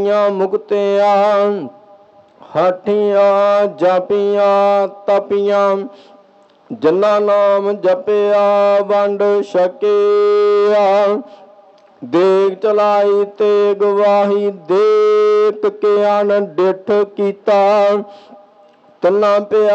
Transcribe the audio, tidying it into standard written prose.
ਮੁਕਤਿਆਂ ਹਾਠੀਆਂ ਜਾਪੀਆਂ ਤਪੀਆਂ, ਜਿਨ੍ਹਾਂ ਨਾਮ ਜਪਿਆ ਵੰਡ ਛਕਿਆ। ਦੇਗ ਚਲਾਈ ਤੇ ਗਵਾਹੀ ਦੇਖ ਕੇ ਅਣ ਡਿਠ ਕੀਤਾ, ਤਿੰਨਾਂ ਪਿਆ